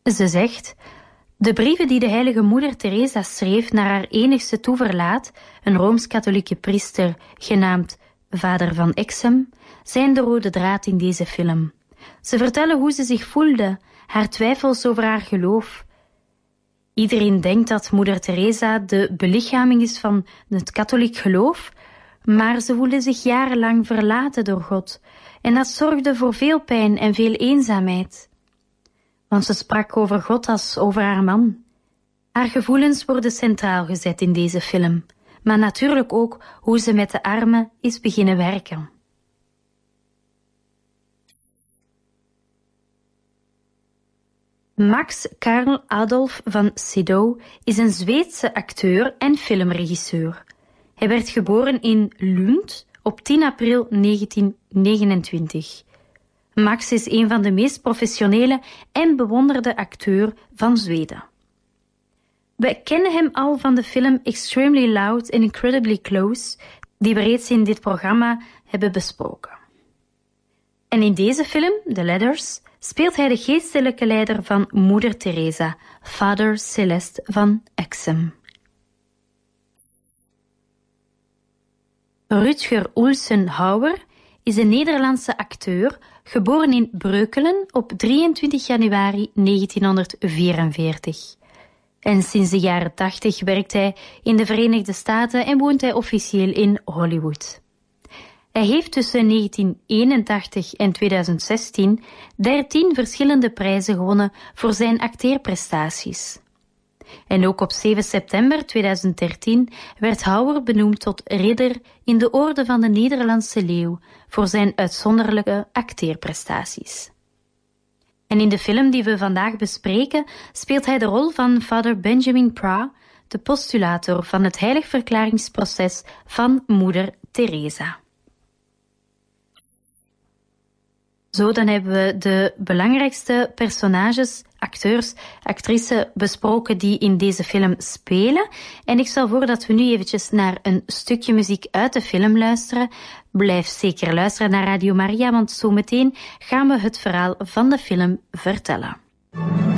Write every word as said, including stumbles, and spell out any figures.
Ze zegt: de brieven die de heilige moeder Teresa schreef naar haar enigste toeverlaat, een rooms-katholieke priester genaamd Vader van Exum, zijn de rode draad in deze film. Ze vertellen hoe ze zich voelde, haar twijfels over haar geloof. Iedereen denkt dat moeder Teresa de belichaming is van het katholiek geloof, maar ze voelde zich jarenlang verlaten door God en dat zorgde voor veel pijn en veel eenzaamheid. Want ze sprak over God als over haar man. Haar gevoelens worden centraal gezet in deze film, maar natuurlijk ook hoe ze met de armen is beginnen werken. Max Carl Adolf van Sydow is een Zweedse acteur en filmregisseur. Hij werd geboren in Lund op tien april negentien negenentwintig. Max is een van de meest professionele en bewonderde acteur van Zweden. We kennen hem al van de film Extremely Loud and Incredibly Close, die we reeds in dit programma hebben besproken. En in deze film, The Ladders, speelt hij de geestelijke leider van moeder Teresa, Vader Celeste van Exum. Rutger Olsen-Hauer is een Nederlandse acteur, geboren in Breukelen op drieëntwintig januari negentienhonderdvierenveertig. En sinds de jaren tachtig werkt hij in de Verenigde Staten en woont hij officieel in Hollywood. Hij heeft tussen negentien eenentachtig en tweeduizend zestien dertien verschillende prijzen gewonnen voor zijn acteerprestaties. En ook op zeven september tweeduizend dertien werd Hauer benoemd tot ridder in de Orde van de Nederlandse Leeuw voor zijn uitzonderlijke acteerprestaties. En in de film die we vandaag bespreken speelt hij de rol van Vader Benjamin Pra, de postulator van het heiligverklaringsproces van moeder Teresa. Zo, dan hebben we de belangrijkste personages, acteurs, actrices besproken die in deze film spelen. En ik stel voor dat we nu eventjes naar een stukje muziek uit de film luisteren. Blijf zeker luisteren naar Radio Maria, want zometeen gaan we het verhaal van de film vertellen.